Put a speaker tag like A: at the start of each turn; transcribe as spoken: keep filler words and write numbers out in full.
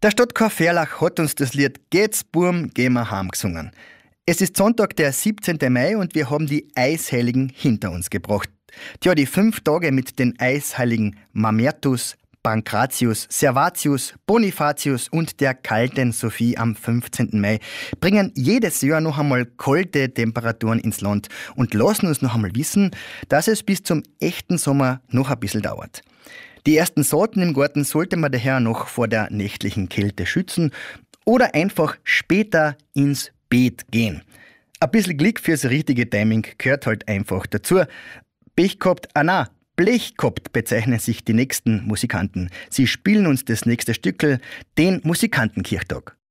A: Der Stadtchor Ferlach hat uns das Lied Geht's Burm, gehen wir heim gesungen. Es ist Sonntag, der siebzehnten Mai und wir haben die Eisheiligen hinter uns gebracht. Tja, die fünf Tage mit den Eisheiligen Mamertus, Pankratius, Servatius, Bonifatius und der kalten Sophie am fünfzehnten Mai bringen jedes Jahr noch einmal kalte Temperaturen ins Land und lassen uns noch einmal wissen, dass es bis zum echten Sommer noch ein bisschen dauert. Die ersten Sorten im Garten sollte man daher noch vor der nächtlichen Kälte schützen oder einfach später ins Beet gehen. Ein bisschen Glück fürs richtige Timing gehört halt einfach dazu. Pech gehabt, ah na, Blech gehabt bezeichnen sich die nächsten Musikanten. Sie spielen uns das nächste Stückel, den Musikantenkirchtag.